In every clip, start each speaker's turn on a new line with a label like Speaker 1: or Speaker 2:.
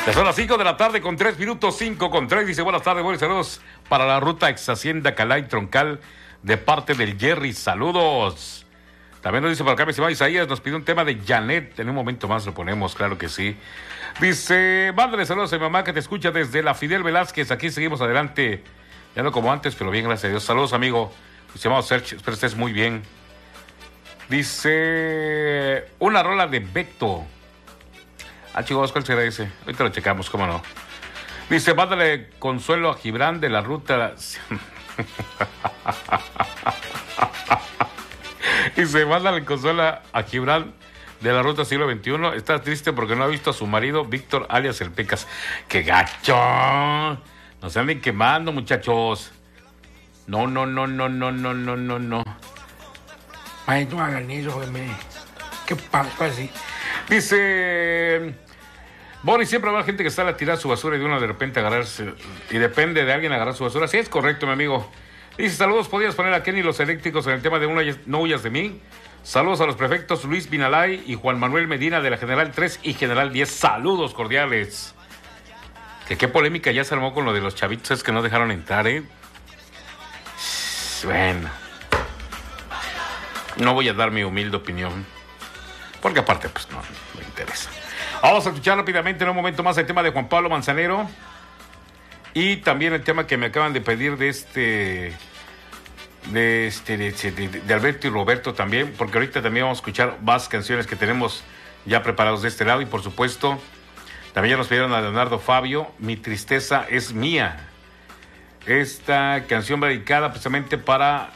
Speaker 1: Ya son las 5 de la tarde con 3 minutos, 5 con 3. Dice, buenas tardes, buenos saludos para la ruta ex Hacienda Calay Troncal de parte del Jerry. Saludos. También nos dice por acá, mi estimado Isaías, nos pide un tema de Janet. En un momento más lo ponemos, claro que sí. Dice, mándale saludos a mi mamá que te escucha desde la Fidel Velázquez. Aquí seguimos adelante. Ya no como antes, pero bien, gracias a Dios. Saludos, amigo. Mi estimado Sergio, espero estés muy bien. Dice, una rola de Beto. Chicos, ¿cuál será ese? Ahorita lo checamos, cómo no. Dice, mándale consuelo a Gibran de la ruta. Dice, mándale consuelo a Gibran de la ruta siglo XXI. Está triste porque no ha visto a su marido, Víctor, alias El Pecas. ¡Qué gacho! No se anden quemando, muchachos. No.
Speaker 2: Ay, no hagan eso, hombre. ¿Qué pasó así?
Speaker 1: Dice, Boris, siempre habrá gente que sale a tirar su basura y de uno de repente agarrarse, y depende de alguien agarrar su basura. Sí, es correcto, mi amigo. Dice, saludos, ¿podrías poner a Kenny los eléctricos en el tema de No huyas de mí? Saludos a los prefectos Luis Binalay y Juan Manuel Medina de la General 3 y General 10. Saludos cordiales. Que qué polémica ya se armó con lo de los chavitos, es que no dejaron entrar, ¿eh? Bueno. No voy a dar mi humilde opinión, porque aparte, pues no me interesa. Vamos a escuchar rápidamente en un momento más el tema de Juan Pablo Manzanero y también el tema que me acaban de pedir de Alberto y Roberto también, porque ahorita también vamos a escuchar más canciones que tenemos ya preparados de este lado y por supuesto también ya nos pidieron a Leonardo Fabio, Mi tristeza es mía. Esta canción va dedicada precisamente para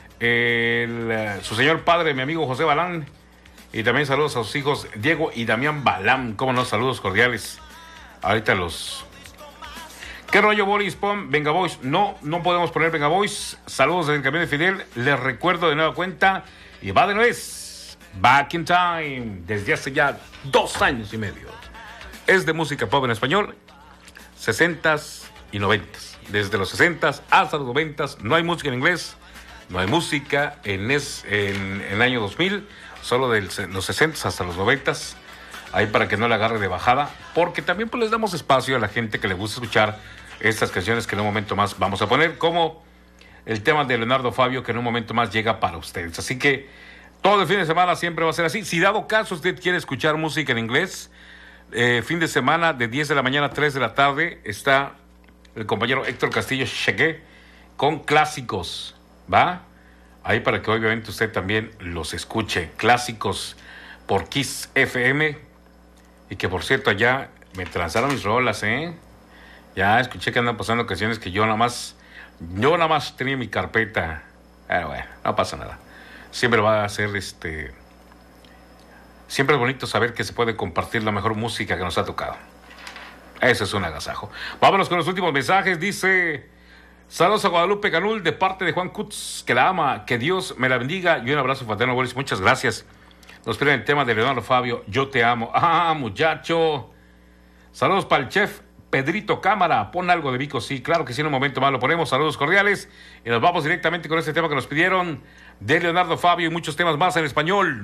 Speaker 1: su señor padre, mi amigo José Balán. Y también saludos a sus hijos Diego y Damián Balam. Cómo no, saludos cordiales. Ahorita los... ¿Qué rollo, Boris? Pon Venga Boys. No podemos poner Venga Boys. Saludos del camión de Fidel. Les recuerdo de nueva cuenta. Y va de nuez. Back in Time. Desde hace ya 2 años y medio. Es de música pop en español. 60s y 90s. Desde los 60s hasta los 90s. No hay música en inglés. No hay música en el año 2000. Solo de los 60 hasta los 90, ahí para que no le agarre de bajada, porque también pues les damos espacio a la gente que le gusta escuchar estas canciones que en un momento más vamos a poner, como el tema de Leonardo Fabio, que en un momento más llega para ustedes. Así que todo el fin de semana siempre va a ser así. Si dado caso usted quiere escuchar música en inglés, fin de semana de 10 de la mañana a 3 de la tarde, está el compañero Héctor Castillo Cheque con clásicos, ¿va? Ahí para que obviamente usted también los escuche. Clásicos por Kiss FM. Y que por cierto allá me transaron mis rolas, ¿eh? Ya escuché que andan pasando canciones que yo nada más tenía mi carpeta. Bueno, no pasa nada. Siempre va a ser siempre es bonito saber que se puede compartir la mejor música que nos ha tocado. Eso es un agasajo. Vámonos con los últimos mensajes. Dice... Saludos a Guadalupe Canul de parte de Juan Kutz, que la ama, que Dios me la bendiga y un abrazo fraterno, Boris. Muchas gracias. Nos piden el tema de Leonardo Fabio, Yo te amo. Muchacho. Saludos para el chef Pedrito Cámara. Pon algo de Vico, sí, claro que sí, en un momento más lo ponemos. Saludos cordiales y nos vamos directamente con este tema que nos pidieron de Leonardo Fabio y muchos temas más en español.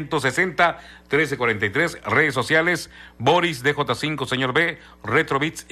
Speaker 1: 981-160-1343, redes sociales, Boris DJ5, señor B, Retro Beats.